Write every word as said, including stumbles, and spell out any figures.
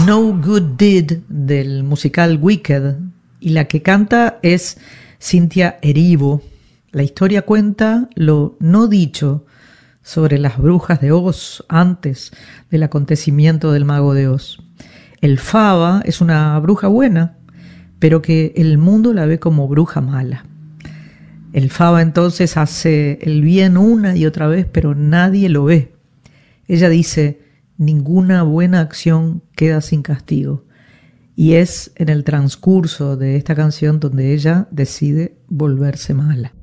No Good Deed del musical Wicked, y la que canta es Cynthia Erivo. La historia cuenta lo no dicho sobre las brujas de Oz antes del acontecimiento del Mago de Oz. Elphaba es una bruja buena, pero que el mundo la ve como bruja mala. Elphaba entonces hace el bien una y otra vez, pero nadie lo ve. Ella dice: ninguna buena acción queda sin castigo. Y es en el transcurso de esta canción donde ella decide volverse mala.